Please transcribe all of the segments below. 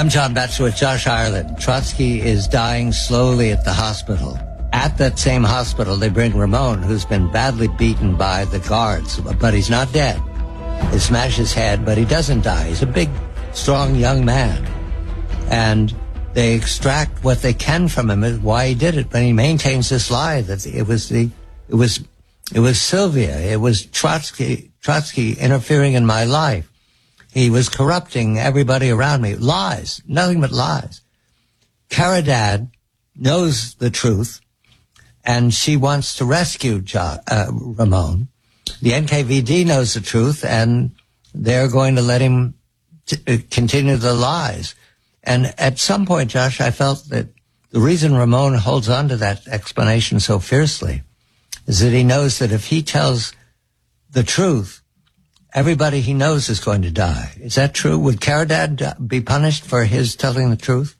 I'm John Batchelor with Josh Ireland. Trotsky is dying slowly at the hospital. At that same hospital, they bring Ramon, who's been badly beaten by the guards, but he's not dead. They smash his head, but he doesn't die. He's a big, strong young man. And they extract what they can from him, why he did it, but he maintains this lie that it was Sylvia, it was Trotsky interfering in my life. He was corrupting everybody around me. Lies, nothing but lies. Caridad knows the truth, and she wants to rescue Ramon. The NKVD knows the truth, and they're going to let him continue the lies. And at some point, Josh, I felt that the reason Ramon holds on to that explanation so fiercely is that he knows that if he tells the truth, everybody he knows is going to die. Is that true? Would Caridad be punished for his telling the truth?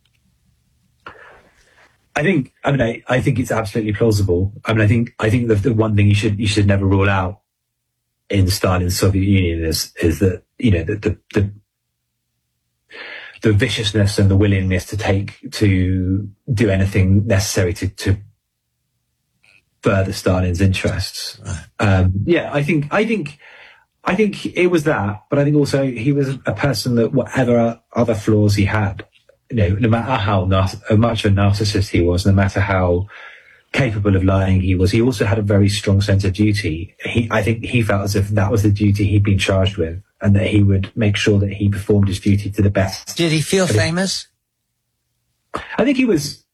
I think it's absolutely plausible. I think the one thing you should never rule out in Stalin's Soviet Union is that, the viciousness and the willingness to do anything necessary to further Stalin's interests. Right. I think it was that, but I think also he was a person that whatever other flaws he had, no matter how much of a narcissist he was, no matter how capable of lying he was, he also had a very strong sense of duty. I think he felt as if that was the duty he'd been charged with, and that he would make sure that he performed his duty to the best. Did he feel famous? I think he was.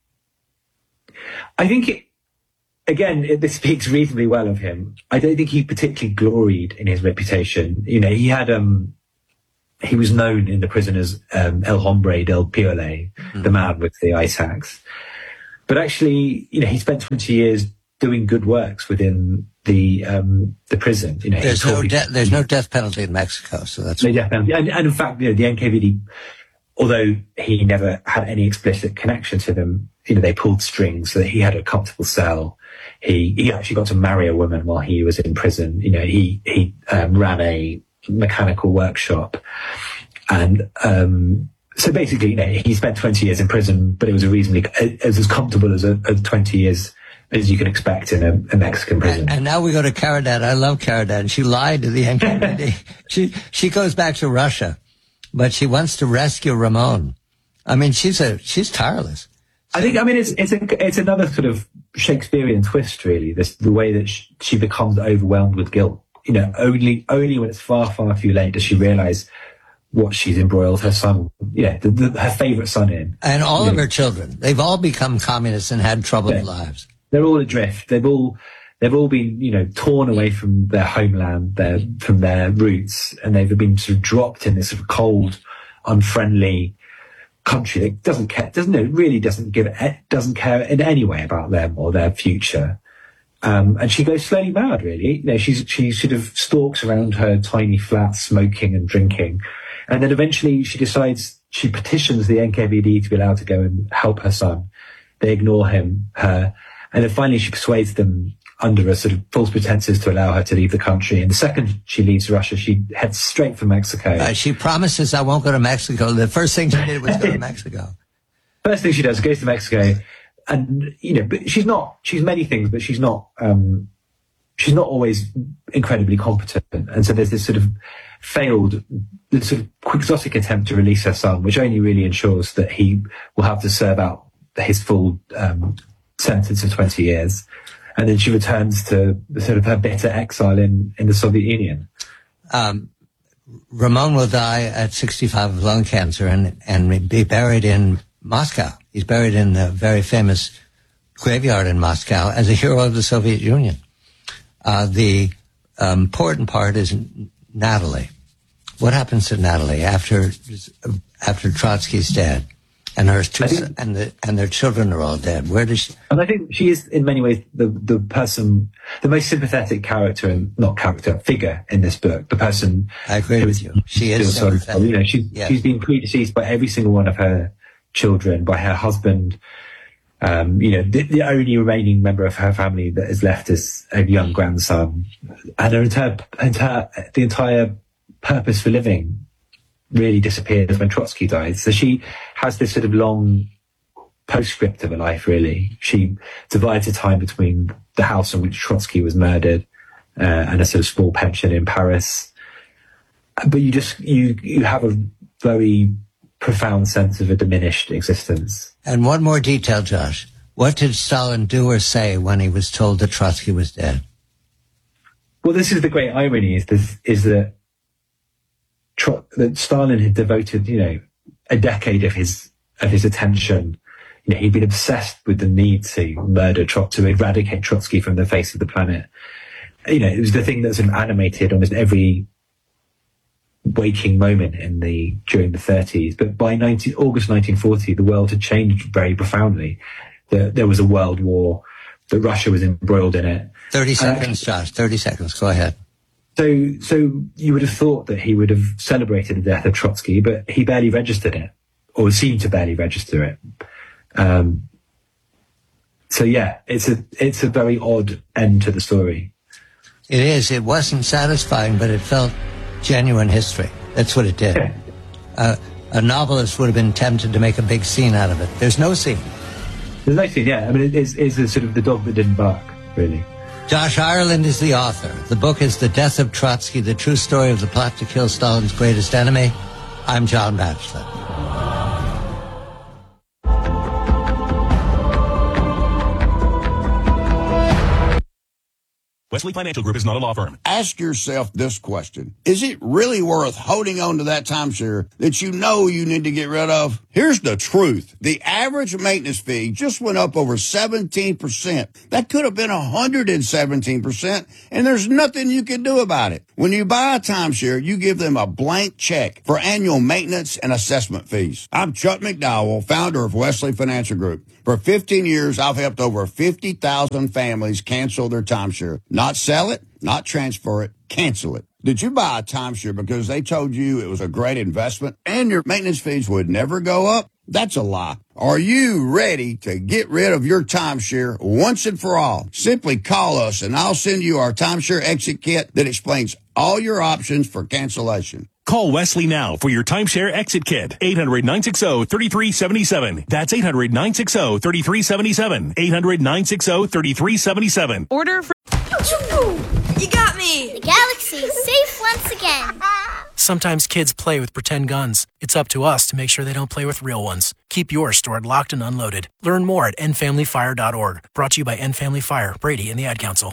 Again, this speaks reasonably well of him. I don't think he particularly gloried in his reputation. He had, he was known in the prison as El Hombre del Piole, the man with the ice axe. But actually, he spent 20 years doing good works within the prison. There's no death penalty in Mexico, so that's no death penalty. And in fact, the NKVD, although he never had any explicit connection to them, they pulled strings so that he had a comfortable cell. He actually got to marry a woman while he was in prison. He ran a mechanical workshop, and so basically, he spent 20 years in prison, but it was as comfortable as 20 years as you can expect in a Mexican prison. And now we go to Caridad. I love Caridad. She lied to the NKVD. She goes back to Russia, but she wants to rescue Ramon. I mean, she's tireless. I think it's another sort of Shakespearean twist, really. The way that she becomes overwhelmed with guilt. Only when it's far, far too late does she realize what she's embroiled her son, her favorite son in. And all of her children. They've all become communists and had troubled lives. They're all adrift. They've all been, torn away from their homeland, from their roots, and they've been sort of dropped in this sort of cold, unfriendly country that doesn't care in any way about them or their future. And she goes slowly mad, really. She sort of stalks around her tiny flat, smoking and drinking. And then eventually she petitions the NKVD to be allowed to go and help her son. They ignore her. And then finally she persuades them under a sort of false pretenses to allow her to leave the country. And the second she leaves Russia, she heads straight for Mexico. She promises, I won't go to Mexico. The first thing she did was go to Mexico. First thing she does, goes to Mexico. And, but she's many things, but she's not always incredibly competent. And so there's this sort of quixotic attempt to release her son, which only really ensures that he will have to serve out his full sentence of 20 years. And then she returns to sort of her bitter exile in the Soviet Union. Ramon will die at 65 of lung cancer and be buried in Moscow. He's buried in a very famous graveyard in Moscow as a hero of the Soviet Union. The important part is Natalie. What happens to Natalie after Trotsky's dead? And her and their children are all dead. Where does she? And I think she is, in many ways, the most sympathetic figure in this book. The person. I agree with you. She is sympathetic. She's been predeceased by every single one of her children, by her husband. The only remaining member of her family that is left is a young grandson, and the entire purpose for living really disappears when Trotsky dies. So she has this sort of long postscript of her life, really. She divides her time between the house in which Trotsky was murdered and a sort of small pension in Paris. But you have a very profound sense of a diminished existence. And one more detail, Josh. What did Stalin do or say when he was told that Trotsky was dead? Well, this is the great irony: is that Stalin had devoted, a decade of his attention. He'd been obsessed with the need to to eradicate Trotsky from the face of the planet. It was the thing that sort of animated almost every waking moment during the 30s. But by August 1940, the world had changed very profoundly. There was a world war, that Russia was embroiled in it. 30 seconds, Josh. 30 seconds. Go ahead. So you would have thought that he would have celebrated the death of Trotsky, but he barely registered it, or seemed to barely register it. So yeah, it's a very odd end to the story. It is. It wasn't satisfying, but it felt genuine history. That's what it did. A novelist would have been tempted to make a big scene out of it. There's no scene. There's no scene, yeah. I mean, it's sort of the dog that didn't bark, really. Josh Ireland is the author. The book is The Death of Trotsky, the true story of the plot to kill Stalin's greatest enemy. I'm John Batchelor. Wesley Financial Group is not a law firm. Ask yourself this question. Is it really worth holding on to that timeshare that you know you need to get rid of? Here's the truth. The average maintenance fee just went up over 17%. That could have been 117%, and there's nothing you can do about it. When you buy a timeshare, you give them a blank check for annual maintenance and assessment fees. I'm Chuck McDowell, founder of Wesley Financial Group. For 15 years, I've helped over 50,000 families cancel their timeshare. Not sell it, not transfer it, cancel it. Did you buy a timeshare because they told you it was a great investment and your maintenance fees would never go up? That's a lie. Are you ready to get rid of your timeshare once and for all? Simply call us and I'll send you our timeshare exit kit that explains all your options for cancellation. Call Wesley now for your timeshare exit kit. 800-960-3377. That's 800-960-3377. 800-960-3377. Order for... You got me! The galaxy's safe once again. Sometimes kids play with pretend guns. It's up to us to make sure they don't play with real ones. Keep yours stored locked and unloaded. Learn more at endfamilyfire.org. Brought to you by End Family Fire, Brady, and the Ad Council.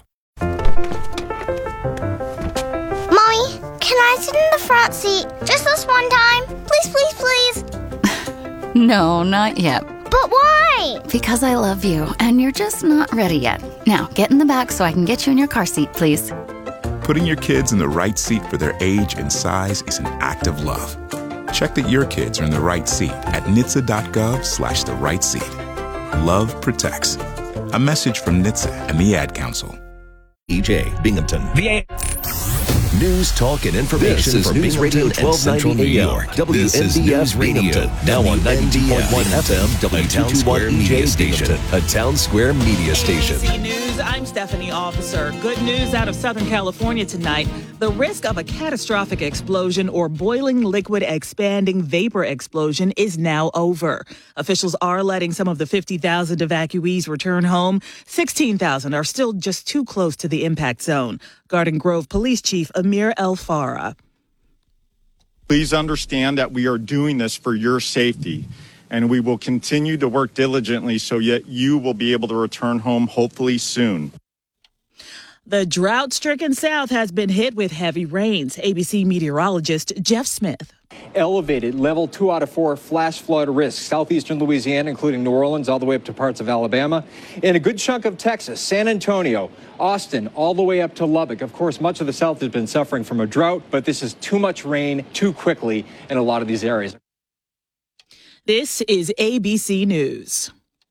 Mommy, can I sit in the front seat just this one time? Please, please, please. No, not yet. But why? Because I love you, and you're just not ready yet. Now, get in the back so I can get you in your car seat, please. Putting your kids in the right seat for their age and size is an act of love. Check that your kids are in the right seat at NHTSA.gov/the right seat. Love protects. A message from NHTSA and the Ad Council. EJ Binghamton. VA. News, talk, and information This is from News Binghamton Radio and Central New York. This is News WNBF Radio, Binghamton. Now on 92.1 FM, W221 EJ Binghamton, a Town Square media station. ABC News, I'm Stephanie Officer. Good news out of Southern California tonight. The risk of a catastrophic explosion or boiling liquid expanding vapor explosion is now over. Officials are letting some of the 50,000 evacuees return home. 16,000 are still just too close to the impact zone. Garden Grove Police Chief Amir El Farah. Please understand that we are doing this for your safety, and we will continue to work diligently so that you will be able to return home hopefully soon. The drought-stricken South has been hit with heavy rains. ABC meteorologist Jeff Smith. Elevated level 2 out of 4 flash flood risk. Southeastern Louisiana, including New Orleans, all the way up to parts of Alabama, and a good chunk of Texas, San Antonio, Austin, all the way up to Lubbock. Of course, much of the South has been suffering from a drought, but this is too much rain too quickly in a lot of these areas. This is ABC News.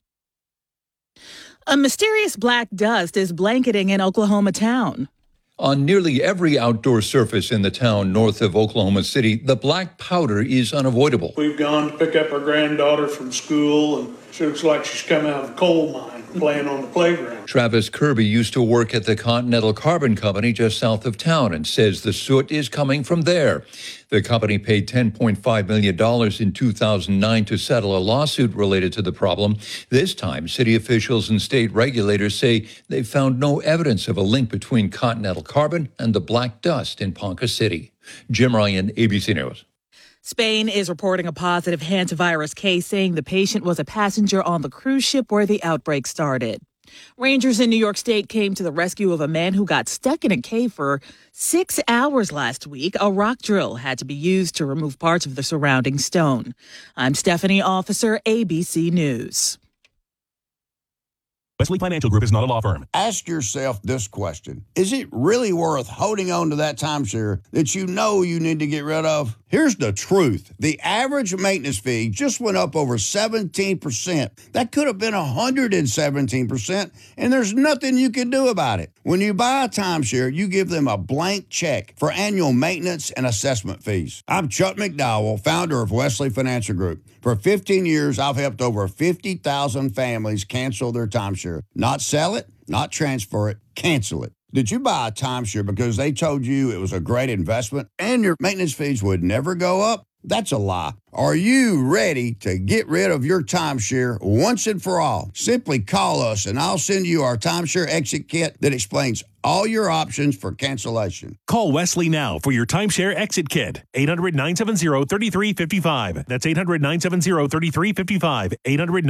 A mysterious black dust is blanketing an Oklahoma town. On nearly every outdoor surface in the town north of Oklahoma City, the black powder is unavoidable. We've gone to pick up our granddaughter from school, and she looks like she's come out of a coal mine. playing on the playground. Travis Kirby used to work at the Continental Carbon Company just south of town and says the soot is coming from there. The company paid $10.5 million in 2009 to settle a lawsuit related to the problem. This time, city officials and state regulators say they found no evidence of a link between Continental Carbon and the black dust in Ponca City. Jim Ryan, ABC News. Spain is reporting a positive hantavirus case, saying the patient was a passenger on the cruise ship where the outbreak started. Rangers in New York State came to the rescue of a man who got stuck in a cave for 6 hours last week. A rock drill had to be used to remove parts of the surrounding stone. I'm Stephanie Officer, ABC News. Wesley Financial Group is not a law firm. Ask yourself this question. Is it really worth holding on to that timeshare that you know you need to get rid of? Here's the truth. The average maintenance fee just went up over 17%. That could have been 117%, and there's nothing you can do about it. When you buy a timeshare, you give them a blank check for annual maintenance and assessment fees. I'm Chuck McDowell, founder of Wesley Financial Group. For 15 years, I've helped over 50,000 families cancel their timeshare. Not sell it, not transfer it, cancel it. Did you buy a timeshare because they told you it was a great investment and your maintenance fees would never go up? That's a lie. Are you ready to get rid of your timeshare once and for all? Simply call us and I'll send you our timeshare exit kit that explains all your options for cancellation. Call Wesley now for your timeshare exit kit. 800-970-3355. That's 800-970-3355.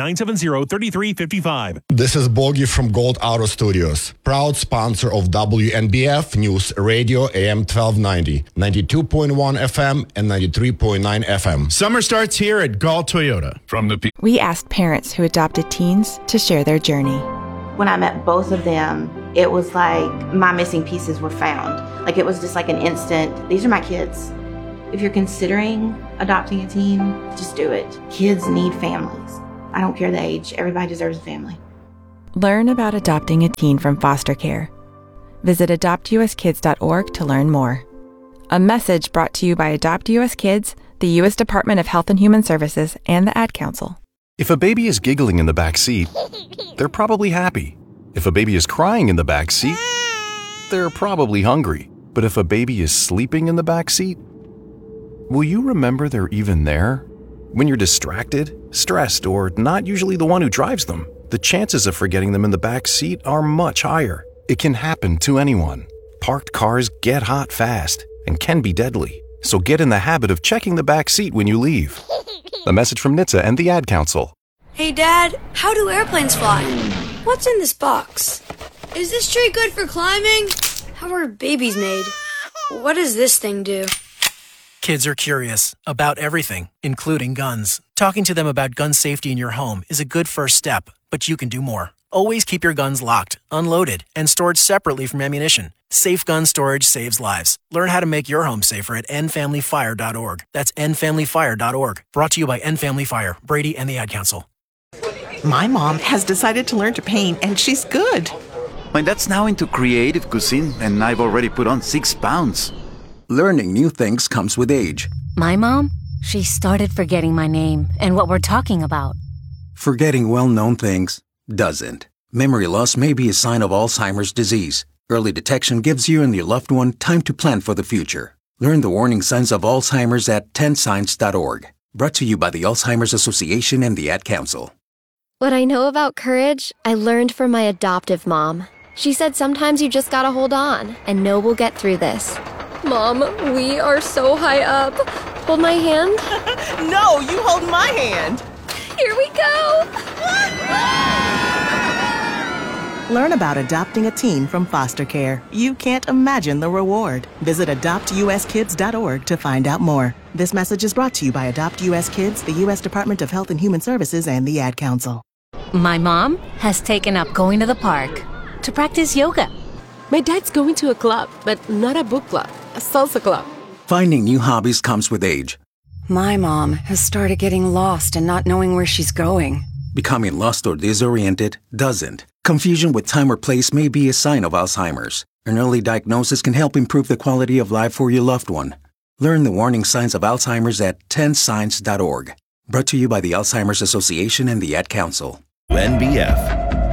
800-970-3355. This is Bogi from Gold Auto Studios, proud sponsor of WNBF News Radio AM 1290, 92.1 FM and 93.9 FM. Summer starts here at Galt Toyota. We asked parents who adopted teens to share their journey. When I met both of them, it was like my missing pieces were found. Like it was just like an instant, these are my kids. If you're considering adopting a teen, just do it. Kids need families. I don't care the age, everybody deserves a family. Learn about adopting a teen from foster care. Visit adoptuskids.org to learn more. A message brought to you by Adopt US Kids, the U.S. Department of Health and Human Services, and the Ad Council. If a baby is giggling in the back seat, they're probably happy. If a baby is crying in the back seat, they're probably hungry. But if a baby is sleeping in the back seat, will you remember they're even there? When you're distracted, stressed, or not usually the one who drives them, the chances of forgetting them in the back seat are much higher. It can happen to anyone. Parked cars get hot fast and can be deadly. So get in the habit of checking the back seat when you leave. A message from NHTSA and the Ad Council. Hey, Dad, how do airplanes fly? What's in this box? Is this tree good for climbing? How are babies made? What does this thing do? Kids are curious about everything, including guns. Talking to them about gun safety in your home is a good first step, but you can do more. Always keep your guns locked, unloaded, and stored separately from ammunition. Safe gun storage saves lives. Learn how to make your home safer at endfamilyfire.org. That's endfamilyfire.org. Brought to you by End Family Fire, Brady, and the Ad Council. My mom has decided to learn to paint, and she's good. My dad's now into creative cuisine, and I've already put on 6 pounds. Learning new things comes with age. My mom, she started forgetting my name and what we're talking about. Forgetting well-known things doesn't. Memory loss may be a sign of Alzheimer's disease. Early detection gives you and your loved one time to plan for the future. Learn the warning signs of Alzheimer's at 10signs.org. Brought to you by the Alzheimer's Association and the Ad Council. What I know about courage, I learned from my adoptive mom. She said sometimes you just gotta hold on and know we'll get through this. Mom, we are so high up. Hold my hand. No, you hold my hand. Here we go. Learn about adopting a teen from foster care. You can't imagine the reward. Visit adoptuskids.org to find out more. This message is brought to you by Adopt US Kids, the U.S. Department of Health and Human Services, and the Ad Council. My mom has taken up going to the park to practice yoga. My dad's going to a club, but not a book club, a salsa club. Finding new hobbies comes with age. My mom has started getting lost and not knowing where she's going. Becoming lost or disoriented doesn't. Confusion with time or place may be a sign of Alzheimer's. An early diagnosis can help improve the quality of life for your loved one. Learn the warning signs of Alzheimer's at 10signs.org. Brought to you by the Alzheimer's Association and the Ad Council. NBF